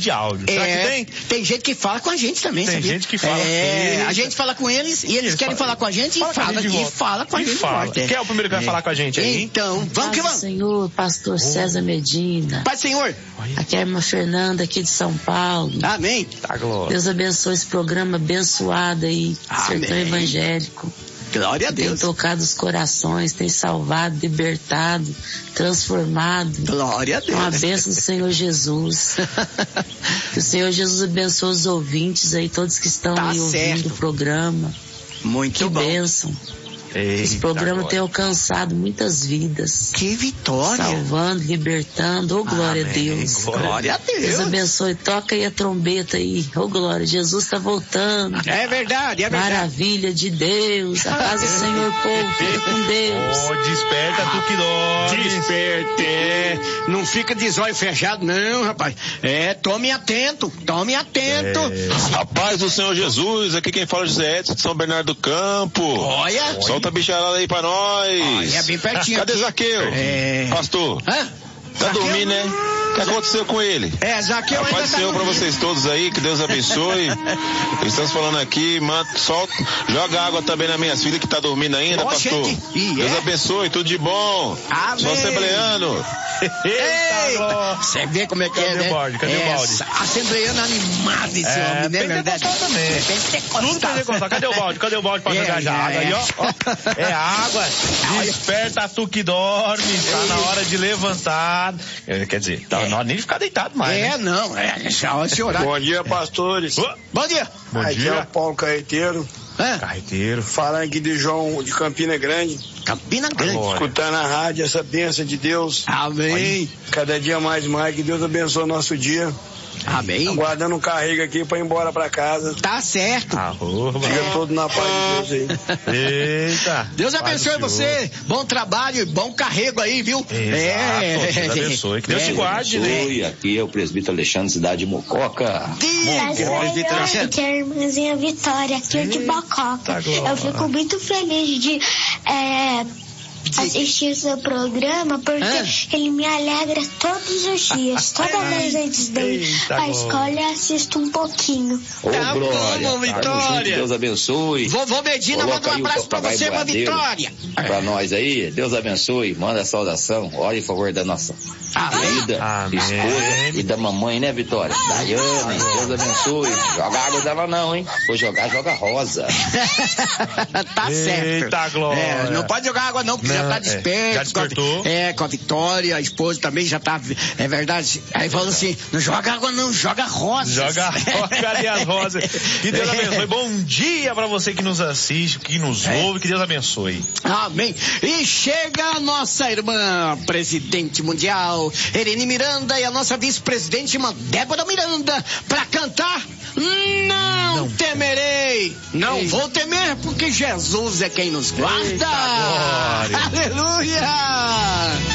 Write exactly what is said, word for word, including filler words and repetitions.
de áudio. Será é, que tem? Tem gente que fala com a gente também, Tem sabia? gente que fala. É, a gente fala com eles e eles, eles querem falar com a gente fala e fala, gente e fala com a e gente fala. de volta. Quem é o primeiro que vai é. falar com a gente aí? Então, vamos que vamos. Senhor, pastor César Medina. Pai Senhor. Aqui é a irmã Fernanda, aqui de São Paulo. Amém. Tá, glória. Deus abençoe esse programa abençoado aí, Amém. Sertão Evangélico. Glória a Deus. Tem tocado os corações, tem salvado, libertado, transformado. Glória a Deus. Uma bênção do Senhor Jesus. Que o Senhor Jesus abençoe os ouvintes aí, todos que estão Tá aí ouvindo certo. o programa. Muito Que bom. bênção. Eita, Esse programa glória. tem alcançado muitas vidas. Que vitória. Salvando, libertando. Oh, glória Amém. a Deus. Glória a Deus. Deus abençoe. Toca aí a trombeta aí. Oh, glória. Jesus está voltando. É verdade, é verdade. Maravilha de Deus. A paz do Senhor, povo. Fica com Deus. Oh, desperta tu que dorme. Desperte, é. Não fica de zóio fechado, não, rapaz. É, tome atento, tome atento. É. A paz do Senhor Jesus, aqui quem fala é José Edson de São Bernardo do Campo. Olha. Solta a bicharada aí pra nós. Olha, é bem pertinho. Cadê Zaqueu? É. Pastor, Hã? tá Zaqueu? dormindo, né? O que aconteceu com ele? É, Zaqueu A ainda paz do tá Senhor pra dormindo. vocês todos aí, que Deus abençoe. Estamos falando aqui, manda, solta, joga água também nas minhas filhas que tá dormindo ainda, Ó, pastor. gente, e Deus é? abençoe, tudo de bom. Amém. Sou assembleano. Eita, você vê como é que Cadê é, o né? balde? Cadê o é, balde? Assembleiano animado esse É, homem, né? pentecostal também. Pentecostal. Tudo pentecostal. Cadê o balde? Cadê o balde pra É, jogar já? é, Água aí, ó. ó. É água. Desperta tu que dorme. Tá na hora de levantar. É, quer dizer, tá na hora nem de ficar deitado mais. É, né? não, é, já hora de chorar. Bom dia, pastores. Ô, Bom dia. Bom Aqui dia. é o Paulo Carreteiro, Hã? Carreteiro. falando aqui de João de Campina Grande, Campina Grande. Agora. escutando a rádio, essa bênção de Deus. Amém. Cada dia mais mais, que Deus abençoe o nosso dia. Amém. Aguardando um carrego aqui pra ir embora pra casa. Tá certo. Arroba. Fica todo na paz de Deus aí. Eita. Deus Paz abençoe do Senhor. você. Bom trabalho e bom carrego aí, viu? Exato. Deus abençoe. Que Deus te guarde, né? Oi, aqui é o presbítero Alexandre, cidade de Mococa. Dia, Aqui é a irmãzinha Vitória, aqui de Mococa. glória. Eu fico muito feliz de é, assistir o seu programa, porque Ah. ele me alegra todos os dias. Toda vez antes de ir Eita, à escola, eu assisto um pouquinho. Ô, Tá glória. bom, Tamo Vitória. junto, Deus abençoe. Vovô Medina, Coloca manda um aí o abraço pra papagaio você, uma boiadeiro Vitória. Pra nós aí, Deus abençoe, manda a saudação, ora em favor da nossa Amém. vida, Amém. esposa e da mamãe, né, Vitória? Daiane, Deus abençoe. Joga água dela não, hein? Se for jogar, joga rosa. Tá certo. Eita, glória. É, não pode jogar água não, porque Não, já tá é. desperto. Já despertou. Com a, é, com a Vitória, a esposa também já tá, é verdade. Aí falou assim, não joga água não, joga rosas. Joga rosa, cadê as rosas? Que Deus abençoe. Bom dia pra você que nos assiste, que nos ouve, que Deus abençoe. Amém. E chega a nossa irmã presidente mundial, Irene Miranda, e a nossa vice-presidente, irmã Débora Miranda, pra cantar Não, Não temerei. Não Ei. vou temer, porque Jesus é quem nos guarda. Eita, glória. Aleluia.